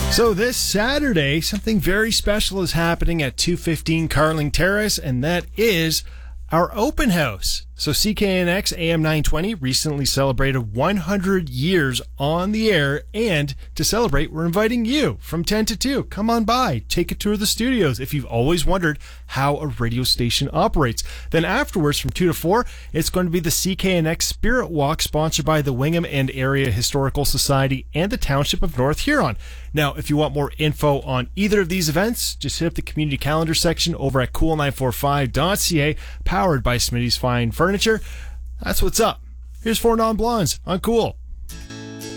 So this Saturday, something very special is happening at 215 Carling Terrace, and that is our open house. So CKNX AM 920 recently celebrated 100 years on the air, and to celebrate, we're inviting you from 10 to 2. Come on by, take a tour of the studios if you've always wondered how a radio station operates. Then afterwards, from 2 to 4, it's going to be the CKNX Spirit Walk, sponsored by the Wingham and Area Historical Society and the Township of North Huron. Now, if you want more info on either of these events, just hit up the community calendar section over at cool945.ca, powered by Smitty's Fine Furniture. That's what's up. Here's 4 Non-Blondes on Cool.